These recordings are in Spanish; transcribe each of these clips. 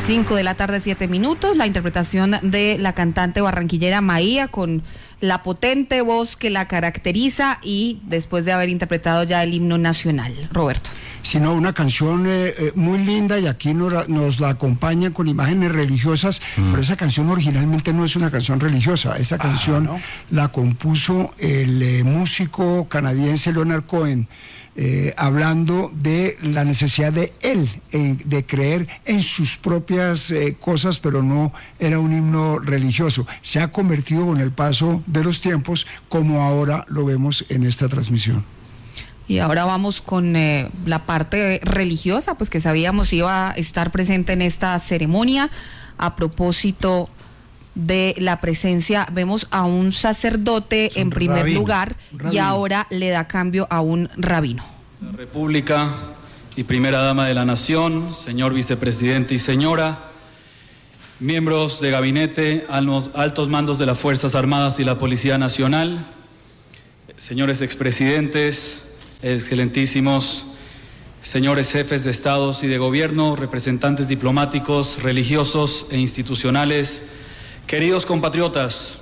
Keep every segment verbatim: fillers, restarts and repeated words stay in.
cinco de la tarde, siete minutos, la interpretación de la cantante barranquillera Maía con la potente voz que la caracteriza y después de haber interpretado ya el himno nacional. Roberto. Sino una canción eh, eh, muy linda y aquí nos, nos la acompañan con imágenes religiosas, mm. pero esa canción originalmente no es una canción religiosa, esa canción ah, ¿no? la compuso el eh, músico canadiense Leonard Cohen, eh, hablando de la necesidad de él, eh, de creer en sus propias eh, cosas, pero no era un himno religioso. Se ha convertido con el paso de los tiempos, como ahora lo vemos en esta transmisión. Y ahora vamos con eh, la parte religiosa, pues que sabíamos iba a estar presente en esta ceremonia. A propósito de la presencia, vemos a un sacerdote un en primer rabino, lugar y ahora le da cambio a un rabino. La República y primera dama de la Nación, señor vicepresidente y señora, miembros de gabinete, altos mandos de las Fuerzas Armadas y la Policía Nacional, señores expresidentes, excelentísimos señores jefes de estados y de gobierno, representantes diplomáticos, religiosos e institucionales, queridos compatriotas,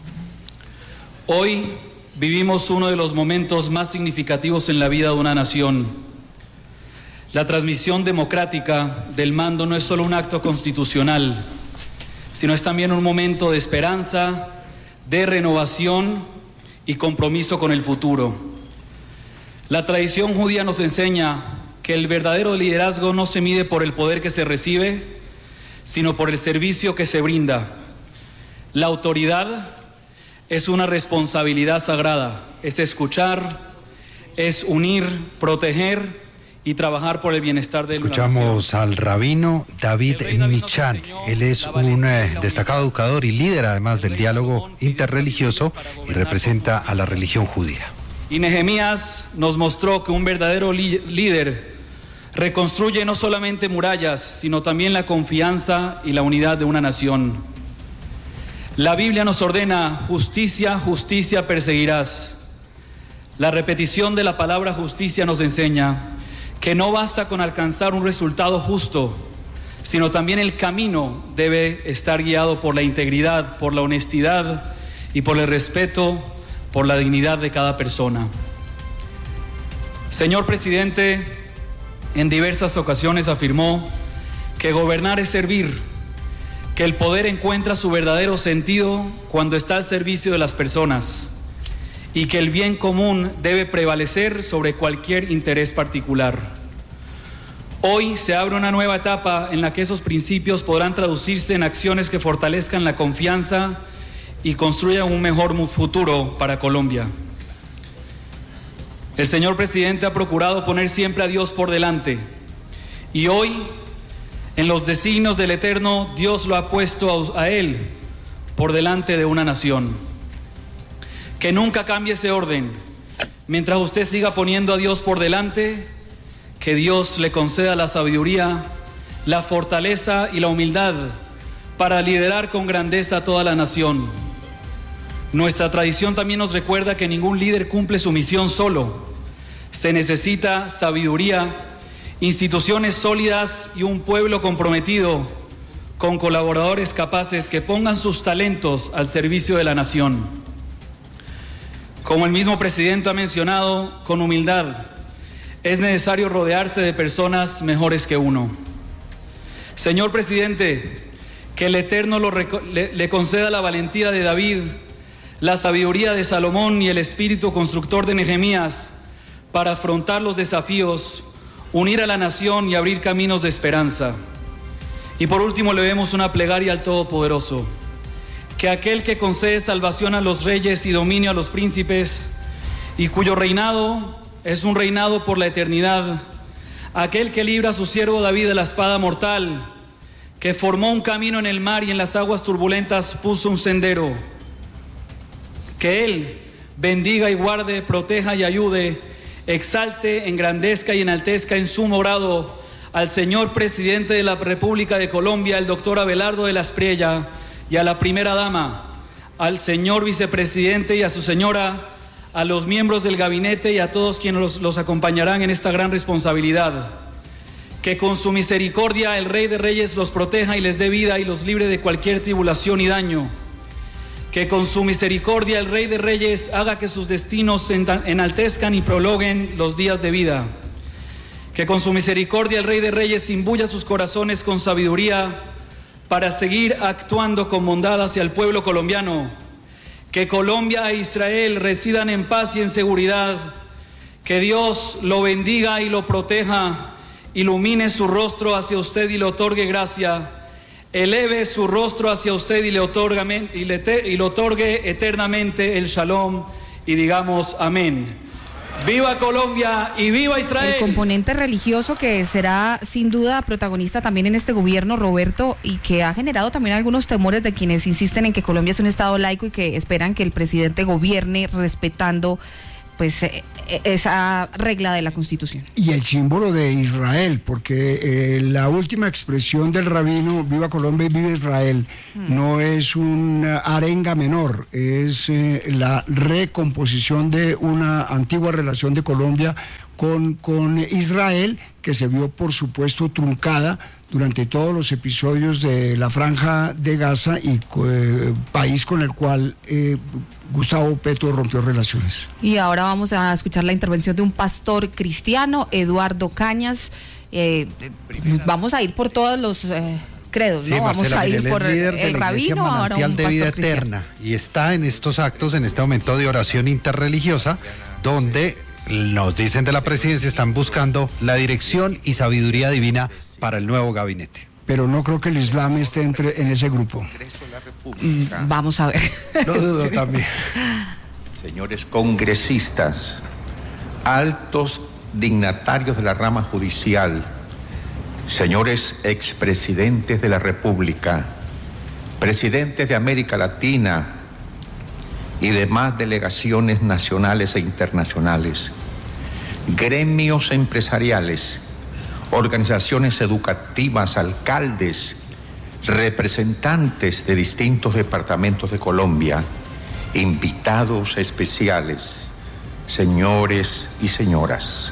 hoy vivimos uno de los momentos más significativos en la vida de una nación. La transmisión democrática del mando no es solo un acto constitucional, sino es también un momento de esperanza, de renovación y compromiso con el futuro. La tradición judía nos enseña que el verdadero liderazgo no se mide por el poder que se recibe, sino por el servicio que se brinda. La autoridad es una responsabilidad sagrada, es escuchar, es unir, proteger y trabajar por el bienestar de la nación. Escuchamos al rabino David Michan. Él es un eh, destacado educador y líder además del diálogo interreligioso y representa a la religión judía. Y Nehemías nos mostró que un verdadero li- líder reconstruye no solamente murallas, sino también la confianza y la unidad de una nación. La Biblia nos ordena: justicia, justicia perseguirás. La repetición de la palabra justicia nos enseña que no basta con alcanzar un resultado justo, sino también el camino debe estar guiado por la integridad, por la honestidad y por el respeto por la dignidad de cada persona. Señor presidente, en diversas ocasiones afirmó que gobernar es servir, que el poder encuentra su verdadero sentido cuando está al servicio de las personas y que el bien común debe prevalecer sobre cualquier interés particular. Hoy se abre una nueva etapa en la que esos principios podrán traducirse en acciones que fortalezcan la confianza y construyan un mejor futuro para Colombia. El señor presidente ha procurado poner siempre a Dios por delante y hoy, en los designios del Eterno, Dios lo ha puesto a él por delante de una nación. Que nunca cambie ese orden. Mientras usted siga poniendo a Dios por delante, que Dios le conceda la sabiduría, la fortaleza y la humildad para liderar con grandeza a toda la nación. Nuestra tradición también nos recuerda que ningún líder cumple su misión solo. Se necesita sabiduría, instituciones sólidas y un pueblo comprometido con colaboradores capaces que pongan sus talentos al servicio de la nación. Como el mismo presidente ha mencionado, con humildad, es necesario rodearse de personas mejores que uno. Señor presidente, que el Eterno lo reco- le, le conceda la valentía de David, la sabiduría de Salomón y el espíritu constructor de Nehemías para afrontar los desafíos, unir a la nación y abrir caminos de esperanza. Y por último le debemos una plegaria al Todopoderoso, que aquel que concede salvación a los reyes y dominio a los príncipes, y cuyo reinado es un reinado por la eternidad, aquel que libra a su siervo David de la espada mortal, que formó un camino en el mar y en las aguas turbulentas puso un sendero, que Él bendiga y guarde, proteja y ayude, exalte, engrandezca y enaltezca en su morado al señor presidente de la República de Colombia, el doctor Abelardo de la Espriella, y a la primera dama, al señor vicepresidente y a su señora, a los miembros del gabinete y a todos quienes los, los acompañarán en esta gran responsabilidad. Que con su misericordia el Rey de Reyes los proteja y les dé vida y los libre de cualquier tribulación y daño. Que con su misericordia el Rey de Reyes haga que sus destinos enaltezcan y prolonguen los días de vida. Que con su misericordia el Rey de Reyes imbuya sus corazones con sabiduría para seguir actuando con bondad hacia el pueblo colombiano. Que Colombia e Israel residan en paz y en seguridad. Que Dios lo bendiga y lo proteja, ilumine su rostro hacia usted y le otorgue gracia. Eleve su rostro hacia usted y le, otorga, y, le te, y le otorgue eternamente el shalom y digamos amén. ¡Viva Colombia y viva Israel! El componente religioso que será sin duda protagonista también en este gobierno, Roberto, y que ha generado también algunos temores de quienes insisten en que Colombia es un estado laico y que esperan que el presidente gobierne respetando pues eh, esa regla de la Constitución. Y el símbolo de Israel, porque eh, la última expresión del rabino, viva Colombia y viva Israel, mm. no es una arenga menor, es eh, la recomposición de una antigua relación de Colombia con, con Israel, que se vio por supuesto truncada durante todos los episodios de la Franja de Gaza y eh, país con el cual eh, Gustavo Petro rompió relaciones. Y ahora vamos a escuchar la intervención de un pastor cristiano, Eduardo Cañas. Eh, vamos a ir por todos los eh, credos, sí, ¿no? Vamos Marcela, a ir mire, por el, el, el rabino, ahora un de vida pastor eterna, cristiano. Y está en estos actos, en este momento de oración interreligiosa, donde nos dicen de la presidencia están buscando la dirección y sabiduría divina para el nuevo gabinete. Pero no creo que el Islam esté entre, en ese grupo. Mm, vamos a ver. Lo dudo también. Señores congresistas, altos dignatarios de la rama judicial, señores expresidentes de la República, presidentes de América Latina y demás delegaciones nacionales e internacionales, gremios empresariales, organizaciones educativas, alcaldes, representantes de distintos departamentos de Colombia, invitados especiales, señores y señoras.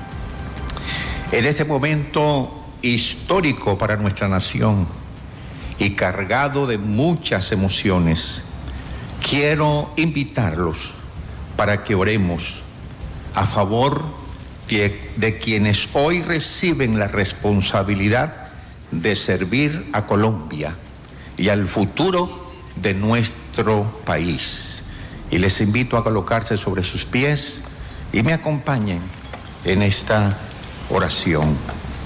En este momento histórico para nuestra nación y cargado de muchas emociones, quiero invitarlos para que oremos a favor de, de quienes hoy reciben la responsabilidad de servir a Colombia y al futuro de nuestro país. Y les invito a colocarse sobre sus pies y me acompañen en esta oración.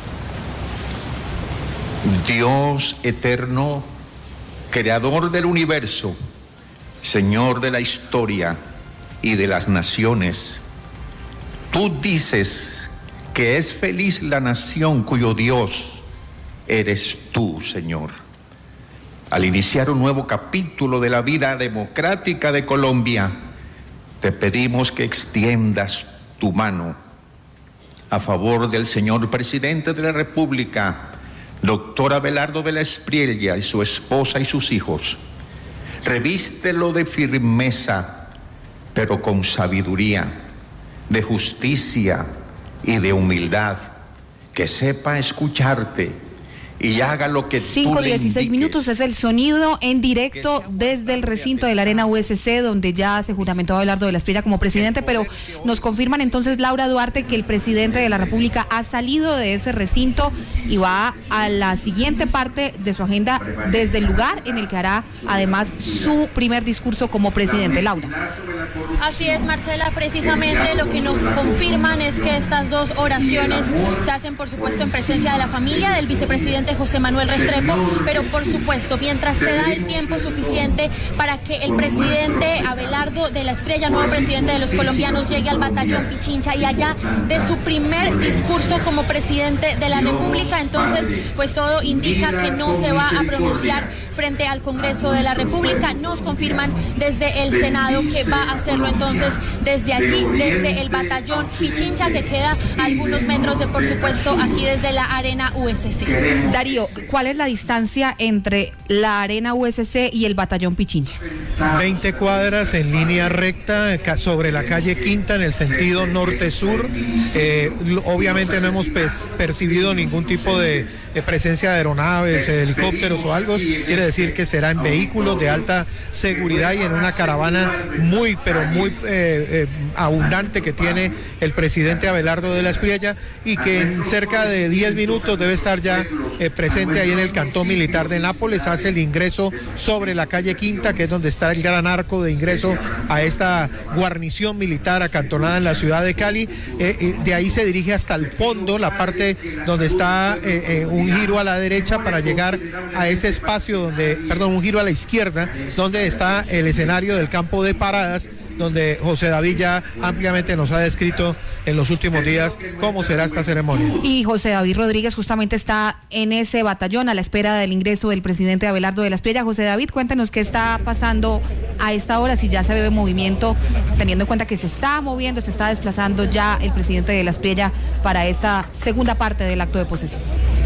Dios eterno, creador del universo, Señor de la historia y de las naciones, tú dices que es feliz la nación cuyo Dios eres tú, Señor. Al iniciar un nuevo capítulo de la vida democrática de Colombia, te pedimos que extiendas tu mano a favor del señor presidente de la República, doctor Abelardo de la Espriella, y su esposa y sus hijos. Revístelo de firmeza, pero con sabiduría, de justicia y de humildad, que sepa escucharte y haga lo que cinco dieciséis minutos es el sonido en directo desde el recinto de la Arena U S C, donde ya se juramentó Abelardo de la Espriella como presidente, pero nos confirman entonces, Laura Duarte, que el presidente de la República ha salido de ese recinto y va a la siguiente parte de su agenda desde el lugar en el que hará además su primer discurso como presidente. Laura. Así es, Marcela, precisamente lo que nos confirman es que estas dos oraciones se hacen, por supuesto, en presencia de la familia del vicepresidente José Manuel Restrepo, pero por supuesto, mientras se da el tiempo suficiente para que el presidente Abelardo de la Espriella, nuevo presidente de los colombianos, llegue al batallón Pichincha y allá de su primer discurso como presidente de la República, entonces pues todo indica que no se va a pronunciar frente al Congreso de la República. Nos confirman desde el Senado que va a ser hacerlo entonces desde allí, desde el batallón Pichincha, que queda a algunos metros de, por supuesto, aquí desde la Arena U S C. Darío, ¿cuál es la distancia entre la Arena U S C y el batallón Pichincha? veinte cuadras en línea recta sobre la calle Quinta en el sentido norte-sur. Eh, obviamente no hemos pues, percibido ningún tipo de, de presencia de aeronaves, helicópteros o algo. Quiere decir que será en vehículos de alta seguridad y en una caravana muy, pero muy eh, eh, abundante que tiene el presidente Abelardo de la Espriella, y que en cerca de diez minutos debe estar ya eh, presente ahí en el cantón militar de Nápoles. Hace el ingreso sobre la calle Quinta, que es donde está el gran arco de ingreso a esta guarnición militar acantonada en la ciudad de Cali. Eh, eh, de ahí se dirige hasta el fondo, la parte donde está eh, eh, un giro a la derecha para llegar a ese espacio donde, perdón, un giro a la izquierda, donde está el escenario del campo de paradas, donde José David ya ampliamente nos ha descrito en los últimos días cómo será esta ceremonia. Y José David Rodríguez justamente está en ese batallón a la espera del ingreso del presidente Abelardo de la Espriella. José David, cuéntenos qué está pasando a esta hora, si ya se ve movimiento, teniendo en cuenta que se está moviendo, se está desplazando ya el presidente de la Espriella para esta segunda parte del acto de posesión.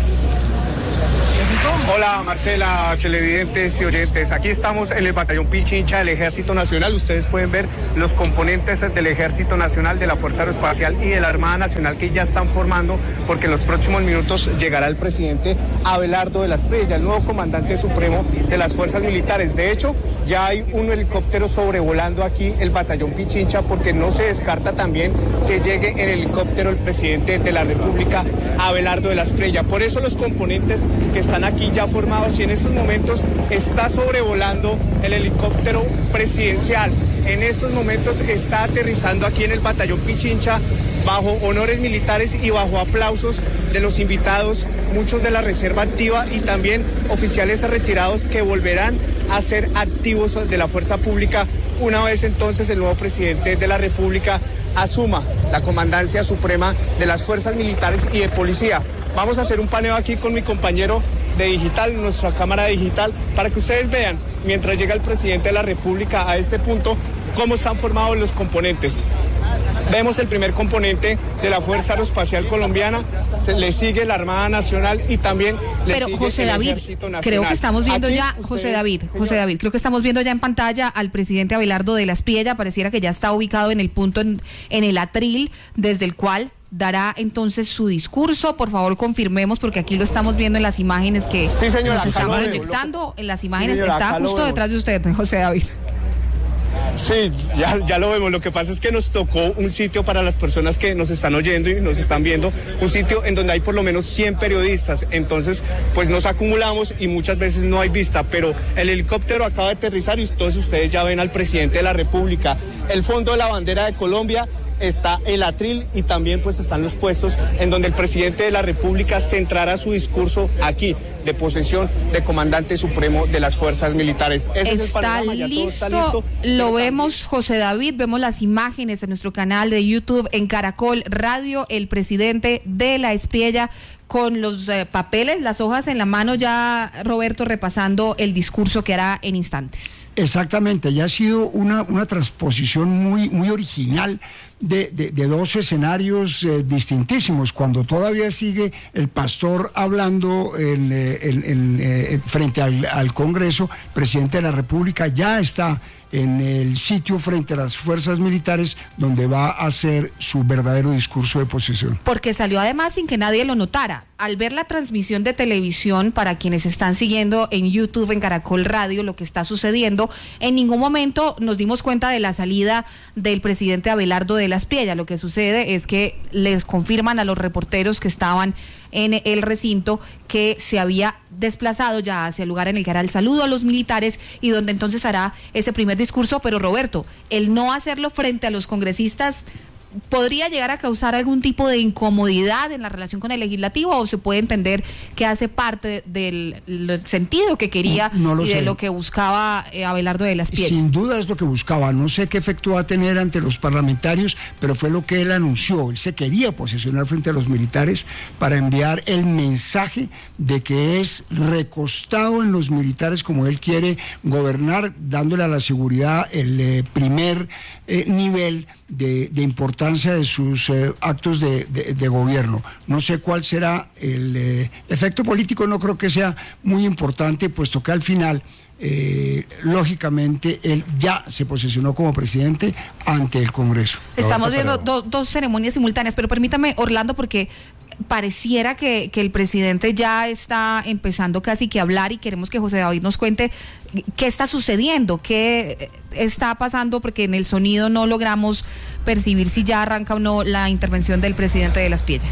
Hola Marcela, televidentes y oyentes, aquí estamos en el batallón Pichincha del Ejército Nacional. Ustedes pueden ver los componentes del Ejército Nacional, de la Fuerza Aeroespacial y de la Armada Nacional que ya están formando, porque en los próximos minutos llegará el presidente Abelardo de la Espriella, el nuevo comandante supremo de las fuerzas militares. De hecho, ya hay un helicóptero sobrevolando aquí el batallón Pichincha, porque no se descarta también que llegue en helicóptero el presidente de la República, Abelardo de la Espriella. Por eso los componentes que están aquí ya formados, y en estos momentos está sobrevolando el helicóptero presidencial. En estos momentos está aterrizando aquí en el batallón Pichincha bajo honores militares y bajo aplausos de los invitados, muchos de la reserva activa y también oficiales retirados que volverán a ser activos de la fuerza pública una vez entonces el nuevo presidente de la República asuma la comandancia suprema de las fuerzas militares y de policía. Vamos a hacer un paneo aquí con mi compañero de digital, nuestra cámara digital, para que ustedes vean, mientras llega el presidente de la República a este punto, cómo están formados los componentes. Vemos el primer componente de la Fuerza Aeroespacial Colombiana, le sigue la Armada Nacional y también le Pero sigue José el David, Ejército Nacional. creo que estamos viendo Aquí ya, ustedes, José David, señor. José David, creo que estamos viendo ya en pantalla al presidente Abelardo de la Espriella. Pareciera que ya está ubicado en el punto, en, en el atril, desde el cual dará entonces su discurso. Por favor, confirmemos, porque aquí lo estamos viendo en las imágenes que Sí, señora, nos acá están lo veo. proyectando. En las imágenes señora, está acá lo justo vemos. detrás de usted, José David. Sí, ya, ya lo vemos. Lo que pasa es que nos tocó un sitio para las personas que nos están oyendo y nos están viendo, un sitio en donde hay por lo menos cien periodistas. Entonces, pues nos acumulamos y muchas veces no hay vista, pero el helicóptero acaba de aterrizar y entonces ustedes ya ven al presidente de la República. El fondo de la bandera de Colombia, está el atril y también pues están los puestos en donde el presidente de la República centrará su discurso aquí, de posesión de comandante supremo de las fuerzas militares. Ese es el Está panorama, ya todo listo, está listo. lo vemos, José David, vemos las imágenes en nuestro canal de YouTube en Caracol Radio, el presidente de la Espriella con los eh, papeles, las hojas en la mano, ya Roberto repasando el discurso que hará en instantes. Exactamente, ya ha sido una, una transposición muy, muy original de, de, de dos escenarios eh, distintísimos. Cuando todavía sigue el pastor hablando en, en, en, eh, frente al, al Congreso, presidente de la República ya está en el sitio frente a las fuerzas militares donde va a hacer su verdadero discurso de posesión. Porque salió además sin que nadie lo notara. Al ver la transmisión de televisión, para quienes están siguiendo en YouTube, en Caracol Radio, lo que está sucediendo, en ningún momento nos dimos cuenta de la salida del presidente Abelardo de la Espriella. Lo que sucede es que les confirman a los reporteros que estaban en el recinto que se había desplazado ya hacia el lugar en el que hará el saludo a los militares y donde entonces hará ese primer discurso. Pero Roberto, el no hacerlo frente a los congresistas ¿podría llegar a causar algún tipo de incomodidad en la relación con el legislativo o se puede entender que hace parte del, del sentido que quería no, no y sé. de lo que buscaba eh, Abelardo de la Espriella? Sin duda es lo que buscaba, no sé qué efecto va a tener ante los parlamentarios, pero fue lo que él anunció, él se quería posicionar frente a los militares para enviar el mensaje de que es recostado en los militares como él quiere gobernar, dándole a la seguridad el eh, primer eh, nivel de, de importancia de sus eh, actos de, de, de gobierno. No sé cuál será el eh, efecto político, no creo que sea muy importante, puesto que al final, eh, lógicamente, él ya se posicionó como presidente ante el Congreso. Estamos Roberto, viendo pero... do, dos ceremonias simultáneas, pero permítame, Orlando, porque pareciera que, que el presidente ya está empezando casi que a hablar y queremos que José David nos cuente qué está sucediendo, qué está pasando, porque en el sonido no logramos percibir si ya arranca o no la intervención del presidente de la Espriella.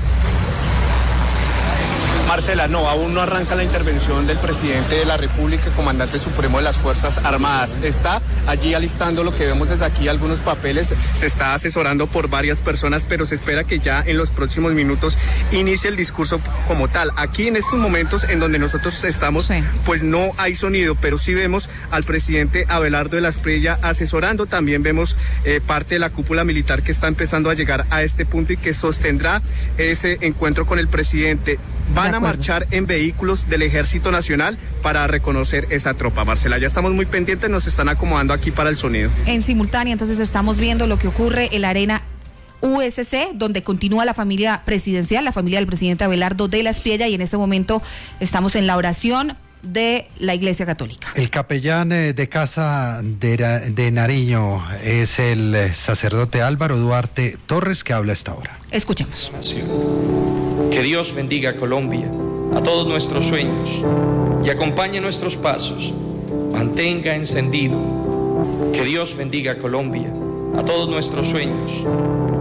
Marcela, no, aún no arranca la intervención del presidente de la República, comandante supremo de las Fuerzas Armadas. Está allí alistando lo que vemos desde aquí, algunos papeles, se está asesorando por varias personas, pero se espera que ya en los próximos minutos inicie el discurso como tal. Aquí en estos momentos en donde nosotros estamos, sí, pues no hay sonido, pero sí vemos al presidente Abelardo de la Espriella asesorando. También vemos eh, parte de la cúpula militar que está empezando a llegar a este punto y que sostendrá ese encuentro con el presidente. Van a marchar en vehículos del Ejército Nacional para reconocer esa tropa. Marcela, ya estamos muy pendientes, nos están acomodando aquí para el sonido. En simultánea, entonces estamos viendo lo que ocurre en la arena U S C, donde continúa la familia presidencial, la familia del presidente Abelardo de la Espriella, y en este momento estamos en la oración de la Iglesia Católica. El capellán de Casa de, de Nariño es el sacerdote Álvaro Duarte Torres, que habla a esta hora. Escuchemos. Que Dios bendiga a Colombia, a todos nuestros sueños y acompañe nuestros pasos, mantenga encendido. Que Dios bendiga a Colombia, a todos nuestros sueños